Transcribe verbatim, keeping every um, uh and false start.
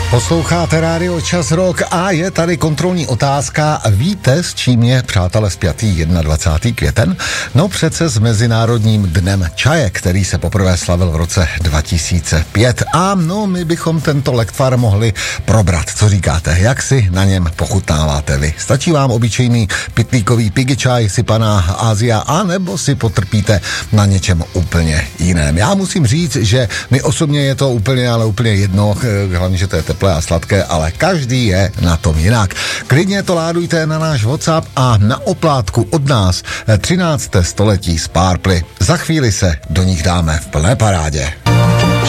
Posloucháte Rádio Čas Rock a je tady kontrolní otázka. Víte, s čím je, přátelé, spjatý dvacátého prvního květen? No přece s Mezinárodním dnem čaje, který se poprvé slavil v roce dva tisíce pět. A no, my bychom tento lektvar mohli probrat. Co říkáte? Jak si na něm pochutnáváte vy? Stačí vám obyčejný pitlíkový pigi čaj, sypaná Asia, a nebo si potrpíte na něčem úplně jiném? Já musím říct, že mi osobně je to úplně, ale úplně jedno, hlavně, že to je teplé a sladké, ale každý je na tom jinak. Klidně to ládujte na náš WhatsApp a na oplátku od nás třinácté století z Párply. Za chvíli se do nich dáme v plné parádě.